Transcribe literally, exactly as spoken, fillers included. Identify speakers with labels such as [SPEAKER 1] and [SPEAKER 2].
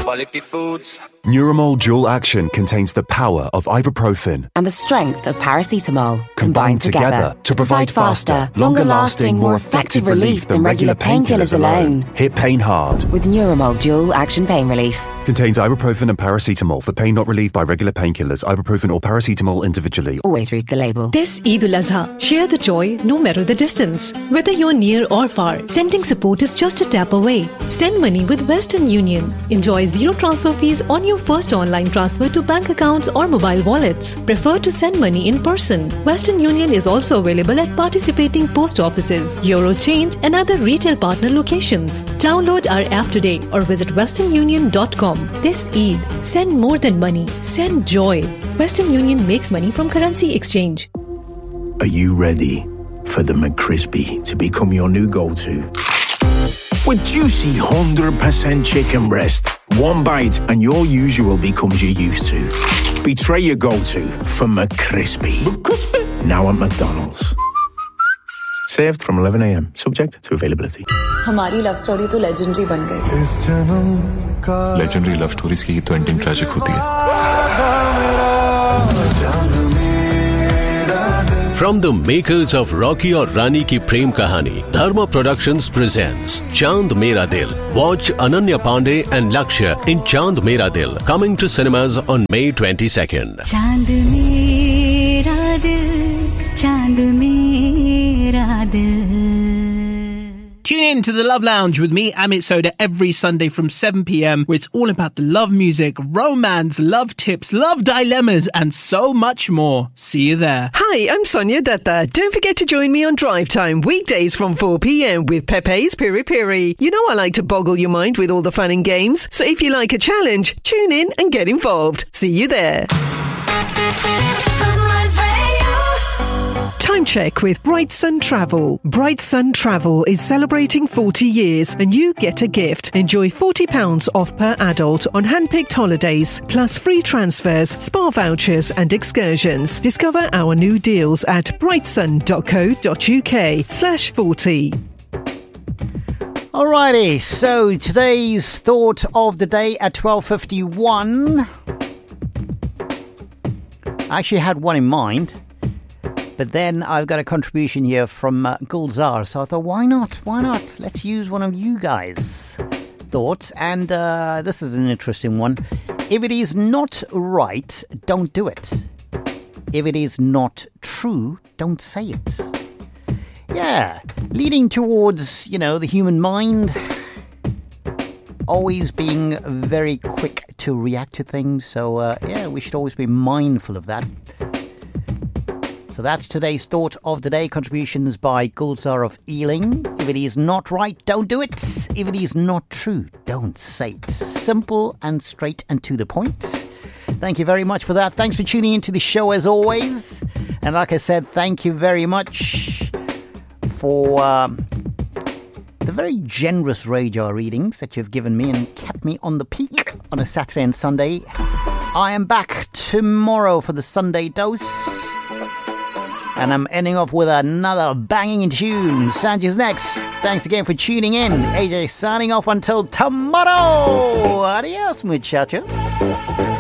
[SPEAKER 1] quality foods.
[SPEAKER 2] Neuramol Dual Action contains the power of ibuprofen
[SPEAKER 3] and the strength of paracetamol
[SPEAKER 2] combined, combined together, together to provide faster, longer-lasting, more effective relief than regular painkillers alone. Hit pain hard
[SPEAKER 3] with Neuramol Dual Action Pain Relief.
[SPEAKER 2] Contains ibuprofen and paracetamol for pain not relieved by regular painkillers, ibuprofen or paracetamol individually.
[SPEAKER 3] Always read the label.
[SPEAKER 4] This Eid al-Azha, share the joy no matter the distance. Whether you're near or far, sending support is just a tap away. Send money with Western Union. Enjoy zero transfer fees on your first online transfer to bank accounts or mobile wallets. Prefer to send money in person. Western Union is also available at participating post offices, Eurochange and other retail partner locations. Download our app today or visit western union dot com. This Eid, send more than money, send joy. Western Union makes money from currency exchange.
[SPEAKER 5] Are you ready for the McCrispy to become your new go-to? With juicy one hundred percent chicken breast, one bite and your usual becomes your used to. Betray your go-to for McCrispy. McCrispy. Now at McDonald's. Served from eleven a.m. Subject to availability.
[SPEAKER 6] हमारी love story तो legendary बन गई.
[SPEAKER 7] इस जन्म का
[SPEAKER 8] legendary love stories की तो ending tragic होती है.
[SPEAKER 9] From the makers of Rocky और Rani की प्रेम कहानी, Dharma Productions presents Chand Mera Dil. Watch Ananya Pandey and Lakshya in Chand Mera Dil, coming to cinemas on May twenty-second.
[SPEAKER 10] Chand Mera Dil, Chand Mera Dil.
[SPEAKER 11] Tune in to the Love Lounge with me, Amit Soda, every Sunday from seven p.m, where it's all about the love music, romance, love tips, love dilemmas, and so much more. See you there.
[SPEAKER 12] Hi, I'm Sonia Datta. Don't forget to join me on Drive Time, weekdays from four p.m. with Pepe's Piri Piri. You know I like to boggle your mind with all the fun and games, so if you like a challenge, tune in and get involved. See you there. Time check with Bright Sun Travel. Bright Sun Travel is celebrating forty years and you get a gift. Enjoy forty pounds off per adult on hand-picked holidays, plus free transfers, spa vouchers and excursions. Discover our new deals at brightsun.co.uk slash 40.
[SPEAKER 13] Alrighty, so today's thought of the day at twelve fifty-one. I actually had one in mind. But then I've got a contribution here from uh, Gulzar. So I thought, why not? Why not? Let's use one of you guys' thoughts. And uh, this is an interesting one. If it is not right, don't do it. If it is not true, don't say it. Yeah, leading towards, you know, the human mind always being very quick to react to things. So, uh, yeah, we should always be mindful of that. So that's today's thought of the day. Contributions by Gulzar of Ealing. If it is not right, don't do it. If it is not true, don't say it. Simple and straight and to the point. Thank you very much for that. Thanks for tuning into the show as always. And like I said, thank you very much for um, the very generous radar readings that you've given me and kept me on the peak on a Saturday and Sunday. I am back tomorrow for the Sunday dose. And I'm ending off with another banging tune. Sanjay's next. Thanks again for tuning in. A J signing off until tomorrow. Adios, muchachos.